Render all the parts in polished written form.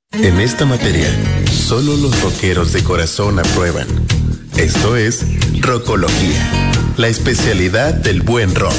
En esta materia, solo los rockeros de corazón aprueban. Esto es Rockología, la especialidad del buen rock.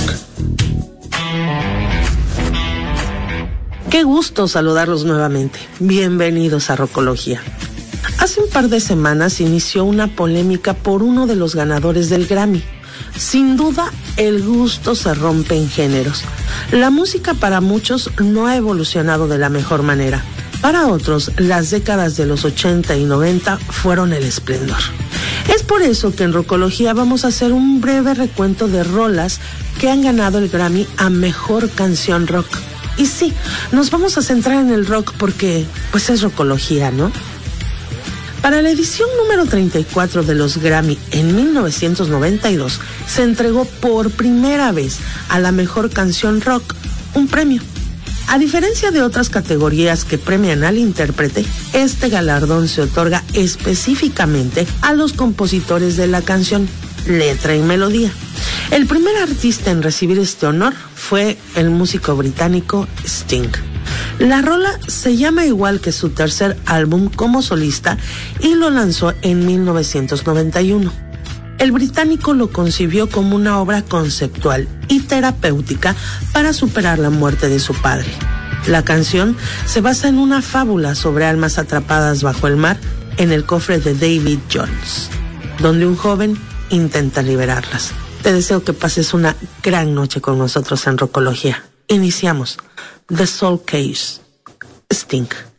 Qué gusto saludarlos nuevamente. Bienvenidos a Rockología. Hace un par de semanas inició una polémica por uno de los ganadores del Grammy. Sin duda, el gusto se rompe en géneros. La música para muchos no ha evolucionado de la mejor manera. Para otros, las décadas de los 80 y 90 fueron el esplendor. Es por eso que en Rockología vamos a hacer un breve recuento de rolas que han ganado el Grammy a Mejor Canción Rock. Y sí, nos vamos a centrar en el rock porque, pues es Rockología, ¿no? Para la edición número 34 de los Grammy en 1992, se entregó por primera vez a la Mejor Canción Rock un premio. A diferencia de otras categorías que premian al intérprete, este galardón se otorga específicamente a los compositores de la canción, letra y melodía. El primer artista en recibir este honor fue el músico británico Sting. La rola se llama igual que su tercer álbum como solista y lo lanzó en 1991. El británico lo concibió como una obra conceptual y terapéutica para superar la muerte de su padre. La canción se basa en una fábula sobre almas atrapadas bajo el mar en el cofre de David Jones, donde un joven intenta liberarlas. Te deseo que pases una gran noche con nosotros en Rockología. Iniciamos The Soul Cage, Sting.